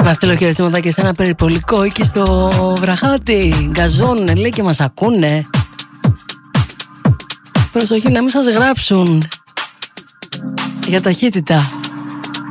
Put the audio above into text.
Να στείλω χαιρετήματα και σε ένα περιπολικό εκεί στο Βραχάτι. Γκαζώνουν, λέει, και μας ακούνε. Προσοχή να μην σας γράψουν για ταχύτητα.